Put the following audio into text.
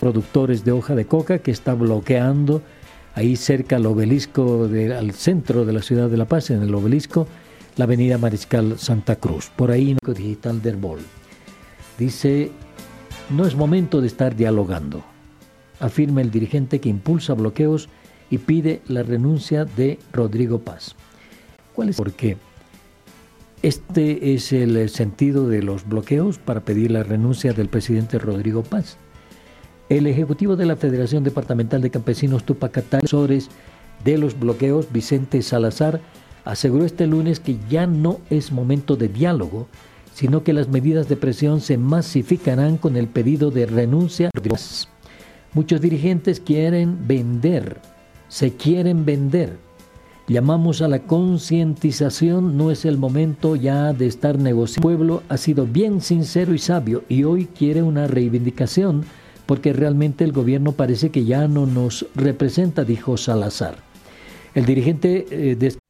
productores de hoja de coca que está bloqueando ahí cerca al obelisco, al centro de la ciudad de La Paz, en el obelisco, la avenida Mariscal Santa Cruz. Por ahí, digital del Bol. Dice, no es momento de estar dialogando, afirma el dirigente que impulsa bloqueos y pide la renuncia de Rodrigo Paz. ¿Cuál es? Porque este es el sentido de los bloqueos para pedir la renuncia del presidente Rodrigo Paz. El ejecutivo de la Federación Departamental de Campesinos Tupacatá, asesores de los bloqueos, Vicente Salazar, aseguró este lunes que ya no es momento de diálogo, sino que las medidas de presión se masificarán con el pedido de renuncia. Muchos dirigentes se quieren vender. Llamamos a la concientización, no es el momento ya de estar negociando. El pueblo ha sido bien sincero y sabio y hoy quiere una reivindicación porque realmente el gobierno parece que ya no nos representa, dijo Salazar. El dirigente